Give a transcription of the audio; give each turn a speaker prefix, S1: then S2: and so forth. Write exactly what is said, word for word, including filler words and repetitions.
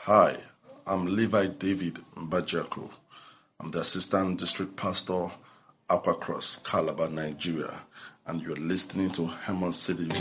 S1: Hi, I'm Levi David Mbajako. I'm the Assistant District Pastor, Aqua Cross, Calabar, Nigeria, and you're listening to Hemon City